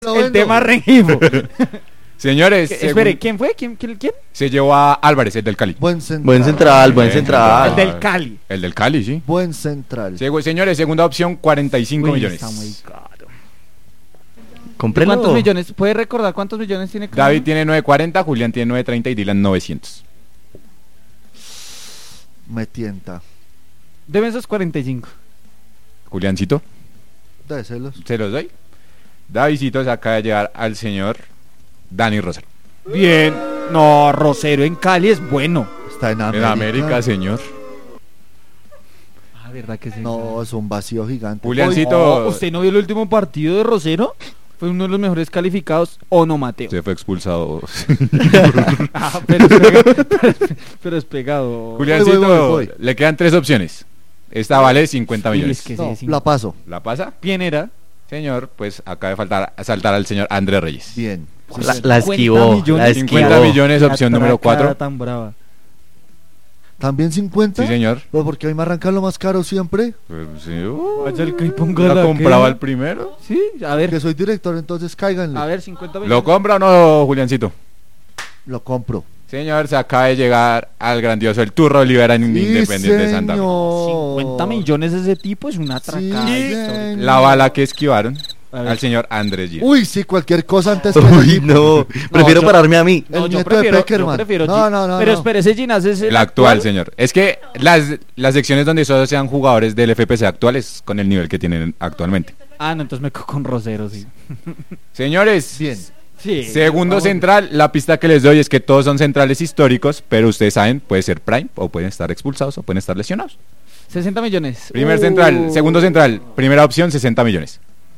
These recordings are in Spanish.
El tema Rengifo. Señores, espere, ¿quién fue? ¿Quién? Se llevó a Álvarez, el del Cali. Buen central. El del Cali. El del Cali, sí. Buen central. Señores, segunda opción, 45 millones. Está muy caro. Cómprelo. ¿Cuántos millones? ¿Puede recordar cuántos millones tiene cada David uno? tiene 940, Julián tiene 930 y Dylan 900. Me tienta. Deben esos 45. Juliancito, Déselos. se los doy. Davidcito se acaba de llegar al señor Dani Rosero. Bien. No, Rosero en Cali es bueno. Está en En América. América, señor. Ah, ¿verdad que sí? No, es un vacío gigante. Juliancito ¿Usted no vio el último partido de Rosero? Fue uno de los mejores calificados, ¿o no, Mateo? se fue expulsado. Ah, pero es pegado. Juliancito, Voy. le quedan 3 opciones. Esta vale 50 Sí, millones. es que No, sí. la paso. ¿La pasa? ¿Quién era? Señor, pues acaba de saltar al señor Andrés Reyes. Bien. Sí, La, sí. la esquivó. 50 millones, opción número 4. Tan brava. ¿También 50? Sí, señor. Pero porque a mí me arrancan lo más caro siempre. Pues, sí, Vaya el que ponga ¿la la compraba que- el primero? Sí, a ver. Que soy director, entonces cáiganle. A ver, 50 millones. ¿Lo compra o no, Juliancito? Lo compro. Señor, se acaba de llegar al grandioso El Turro Olivera en Independiente de Santa Fe. 50 millones de ese tipo es una atracada. Sí, histórica. La bala que esquivaron A ver. al señor Andrés Gil. Uy, sí, cualquier cosa antes que Uy, el no. Prefiero yo- pararme a mí. No, el yo nieto de prefiero, Peckerman. yo prefiero No, Gi- no, no. Pero no. espere, ese Ginás es El actual, señor. Es que las secciones donde solo sean jugadores del FPC actuales con el nivel que tienen actualmente. Ah, no, entonces me quedo con Rosero, sí. Señores, Bien. Sí. segundo vamos. central, la pista que les doy es que todos son centrales históricos, pero ustedes saben, puede ser prime, o pueden estar expulsados, o pueden estar lesionados. 60 millones. Primer central, segundo central, primera opción, 60 millones.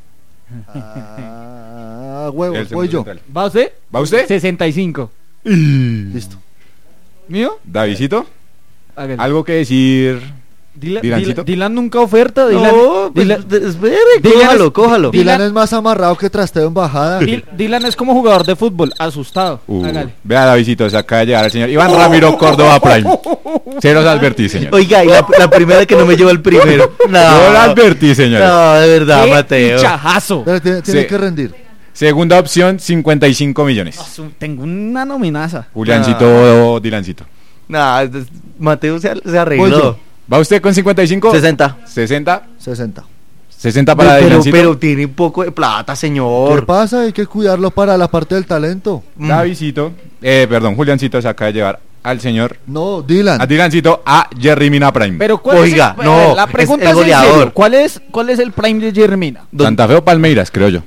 Huevos, El segundo voy yo. central. ¿Va usted? ¿Va usted? 65. Listo. ¿Mío? Davidcito, Hágale. ¿algo que decir? Dylan, Dylancito. nunca oferta. No, pues, espere, cójalo, cójalo. Dylan es más amarrado que trasteo en bajada. Dylan es como jugador de fútbol, asustado. Hágale. Vea, Davidcito, se acaba de llegar el señor Iván Ramiro Córdoba Prime. Se los advertí, señor. Oiga, y la primera que no me llevó el primero. No, Yo lo advertí, señor. no, de verdad, ¡Qué Mateo. pichajazo! Pero tiene Sí. que rendir. Segunda opción, 55 millones. Tengo una nominaza. Juliancito, Dylancito. No, Mateo se Voy arregló. yo. ¿Va usted con 55? 60. 60. 60. 60 para pero Dylancito. tiene un poco de plata, ¿Qué señor. pasa? Hay que cuidarlo para la parte del talento. Davidcito, Juliancito se acaba de llevar al señor, No, Dylan. a Dylancito, a Jerry Mina Prime. Pero ¿cuál Oiga, es el, no, la pregunta es el es en serio. goleador. ¿Cuál es el prime de Jermina? Santa Fe o Palmeiras, creo yo.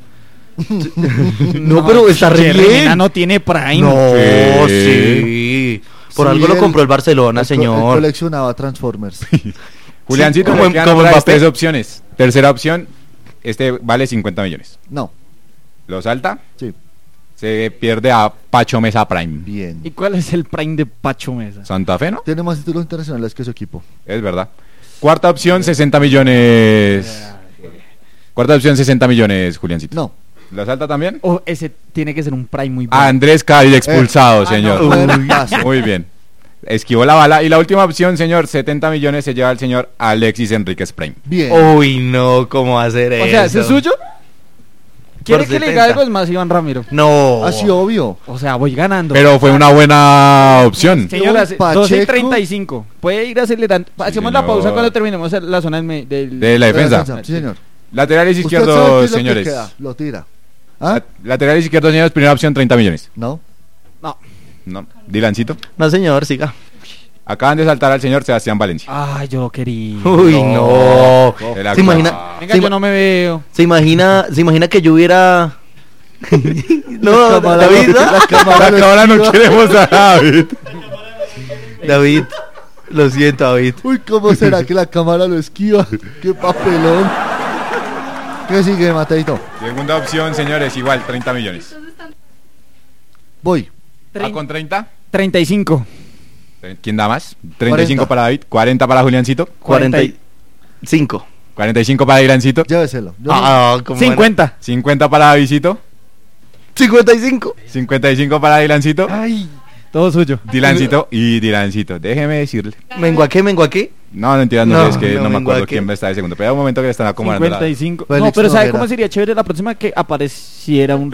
No, pero está re Jermina bien. no tiene prime. No, Sí. sí. Por Sí, algo lo él- compró el Barcelona, Él señor. coleccionaba Transformers. Juliancito, como- le quedan como otras Mbappé. 3 opciones. Tercera opción, vale 50 millones. No. Lo salta, Sí. se pierde a Pacho Mesa Prime. Bien. ¿Y cuál es el prime de Pacho Mesa? Santa Fe, ¿no? Tiene más títulos internacionales que su equipo. Es verdad. Cuarta opción, 60 millones. Cuarta opción, 60 millones, Juliancito. No. ¿Lo salta también? O ese tiene que ser un prime muy bueno. Andrés Cádiz expulsado, señor. no. Buen paso. Muy bien. Esquivó la bala. Y la última opción, señor, 70 millones se lleva el señor Alexis Enríquez Prime. Bien. Uy, no, ¿cómo hacer eso? O sea, ¿ese es suyo? ¿Quiere Por que le diga 70. algo? Es más, Iván Ramiro. No. Así obvio. O sea, voy ganando. Pero fue una buena opción. Señora, Pacheco. 12:35. Puede ir acelerando. Hacemos la señor. pausa cuando terminemos la zona del... De la defensa. Sí, señor. Laterales Usted sabe qué izquierdos, es lo que señores. queda, lo tira. ¿Ah? Laterales izquierdos, señores. Primera opción, 30 millones. No. No. No. Dilancito. No, señor, siga. Acaban de saltar al señor Sebastián Valencia. Ay, yo lo quería. Uy, no. El ¿Se actual. imagina? Venga, se yo ima- no me veo. ¿Se imagina que yo hubiera... No, La cámara David, lo- ¿no? la cámara lo Ahora no esquiva. queremos a David. David, lo siento, David. Uy, ¿cómo será que la cámara lo esquiva? ¡Qué papelón! ¿Qué sigue, Mateito? Segunda opción, señores, igual, 30 millones. Voy. ¿A con 30? 35. ¿Quién da más? 35 40. para David, 40 para Juliancito, 45. 45 para Dilancito, Lléveselo. Yo no- Ah, ¿cómo 50. 50 para Davidcito, 55. 55 para Dilancito, Ay, Todo suyo. Dilancito y Dilancito, déjeme decirle. ¿Menguaqué? No, no entiendo, No, es que no no me vengo acuerdo aquí. quién va a estar de segundo. Pero hay un momento que le están acomodando 55. Félix No, pero ¿sabe Noguera. cómo sería chévere la próxima? Que apareciera un